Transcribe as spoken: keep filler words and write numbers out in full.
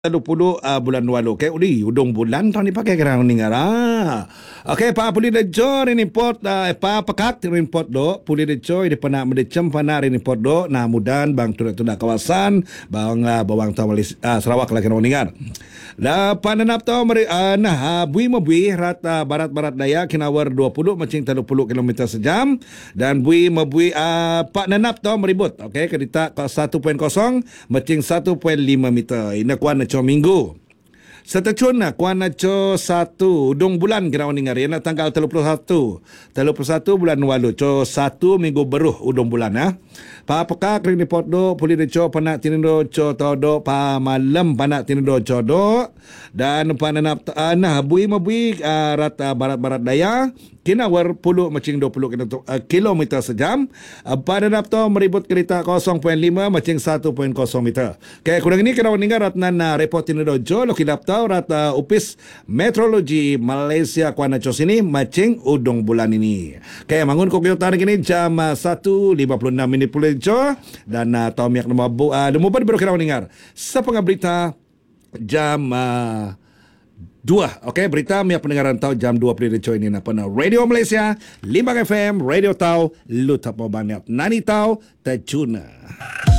dua puluh uh, bulan walu. Okay, udi udung bulan tahun ni pakai kerana ningar. Ah. Okay, pa puli de jo rin import uh, pa pakat rin import do. Puli de jo ini pernah mendecem pana rin import do. Nah mudan bang tunda-tunda kawasan bang uh, bawang tahu uh, Sarawak lagi kerana ningar. Da pananap to meri uh, nah uh, bui mebui rata barat-barat daya kinawar dua puluh macing tiga puluh kilometer sejam dan bui mebui uh, pak nanap to meribut. Okay, kedita satu titik kosong macing satu titik lima meter. Ina kuan cho minggu. Setecun na kuan na cho satu udung bulan kira ningar ya na tanggal tiga puluh satu. tiga puluh satu bulan walu cho satu minggu beruh udung bulan ha. Pa peka kring ni pot do puli de cho panak tinindo cho todo pa malam panak tinindo cho do dan pananap uh, nah bui mabui uh, rata barat-barat daya kinawar puluh macing dua puluh kilometer sejam. Uh, pananap to meribut kereta kosong titik lima macing satu titik kosong meter. Kaya kurang ini kira ningar ratnan na report tinindo jo lo kilap tau rata upis meteorologi Malaysia kuana cho sini macing udung bulan ini. Kaya mangun ko kyo tarik ini jam uh, satu lima puluh enam minit pulih jo dan uh, tau miak nama bu uh, demo baru kira ningar. Sepengah berita jam uh, dua. Okey, berita miak pendengaran tahu jam dua puluh deco ini na pana Radio Malaysia, lima F M, Radio Tahu, Lutap Mobanyak, Nani Tahu, Tajuna.